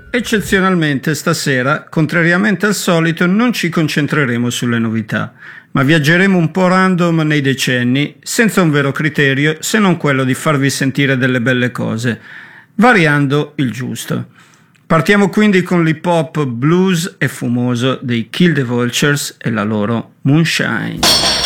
Eccezionalmente stasera, contrariamente al solito, non ci concentreremo sulle novità, ma viaggeremo un po' random nei decenni, senza un vero criterio se non quello di farvi sentire delle belle cose, variando il giusto. Partiamo quindi con l'hip hop blues e fumoso dei Kill the Vultures e la loro Moonshine.